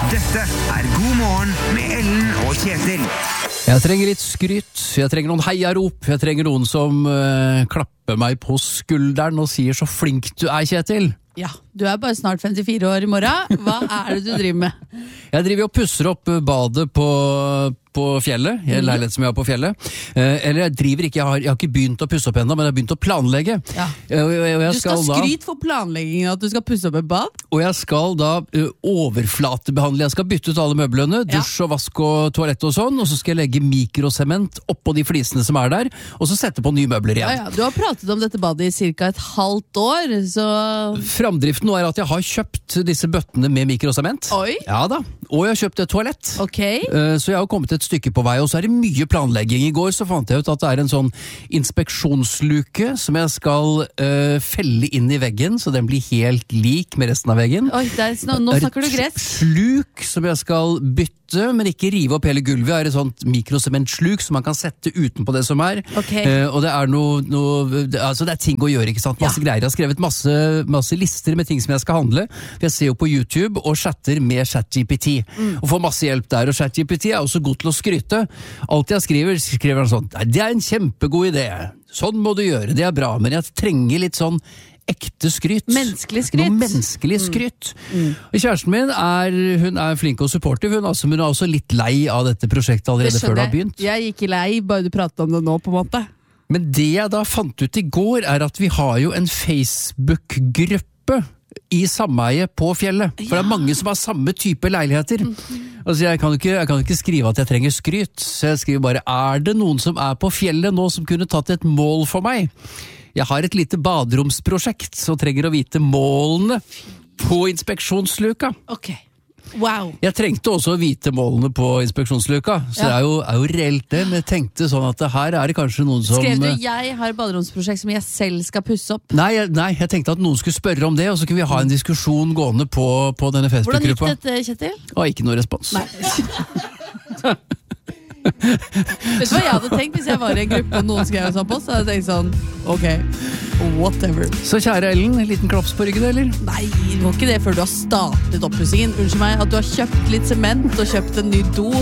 Dette God morgen med Ellen og Kjetil. Jeg trenger litt skryt, jeg trenger noen heiarop, jeg trenger noen som klapper meg på skulderen og sier så flink du Kjetil. Ja, du bare snart 54 år I morgen. Hva det du driver med? Jeg driver og pusser opp badet på fjellet, I en leilighet som jeg har på fjellet. Eller jeg driver ikke, jeg har ikke begynt å pusse opp enda, men jeg har begynt å planlegge. Ja. Du skal skryt for planleggingen at du skal pusse opp et bad? Og jeg skal da overflatebehandle, jeg skal bytte ut alle møblene, dusj og vask og toalett og sånn, og så skal jeg legge mikrosement oppå de flisene som der, og så sette på nye møbler igjen. Ja, du har pratet om dette badet I cirka et halvt år, så... Framdriften nå at jeg har kjøpt disse bøttene med mikrosement. Oi! Ja da, og jeg har kjøpt et toalett. Ok. Så jeg har kommet et stykke på vei, og så det mye planlegging. I går så fant jeg ut at det en sånn inspeksjonsluke som jeg skal felle inn I veggen, så den blir helt lik med resten av veggen. Oi, nå snakker du gresk. Sluk som jeg skal bytte, men ikke rive opp hele gulvet. Det et sånt mikrosementsluk som man kan sette utenpå det som Okay. Og det altså det ting å gjøre, ikke sant? Masse greier. Jeg har skrevet masse lister med ting som jeg skal handle. Jeg ser jo på YouTube og chatter med ChatGPT. Og får masse hjelp der, og ChatGPT også god til å skryte. Alt jeg skriver han sånn, det en kjempegod idé. Sånn må du gjøre, det bra, men jeg trenger litt sånn ekte skryt. Menneskelig skryt. Noe menneskelig skryt. Kjæresten min hun flink og supportive, men hun også litt lei av dette prosjektet allerede før det har begynt. Jeg gikk I lei, bare du pratet om det nå på en måte. Men det jeg da fant ut I går at vi har jo en Facebook-gruppe I sameie på fjellet. For det mange som har samme type leiligheter. Altså jeg kan ikke skrive at jeg trenger skryt, så jeg skriver bare, det noen som på fjellet nå som kunne tatt et mål for meg? Jeg har et lite baderomsprosjekt, så trenger å vite målene på inspeksjonsluka. Ok, wow. Jeg trengte også å vite målene på inspeksjonsluka, så det jo reelt det, men jeg tenkte sånn at her det kanskje noen som... Skrev du, jeg har et baderomsprosjekt som jeg selv skal pusse opp? Nei, jeg tenkte at noen skulle spørre om det, og så kunne vi ha en diskusjon gående på denne Facebook-gruppa. Hvordan gikk dette, Kjetil? Og ikke noe respons. Nei. Vet du hva jeg hadde tenkt hvis jeg var I en gruppe og noen skrev sånn på, så hadde jeg tenkt sånn, ok, whatever. Så kjære Ellen, en liten klaps på ryggen, eller? Nei, det var ikke det før du har startet oppussingen. Unnskyld meg, at du har kjøpt litt sement og kjøpt en ny do